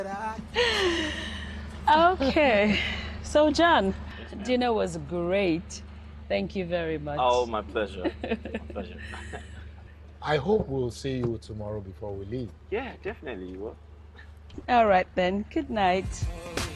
Okay. So, John, dinner was great. Thank you very much. Oh, my pleasure. My pleasure. I hope we'll see you tomorrow before we leave. Yeah, definitely. Well. All right, then. Good night.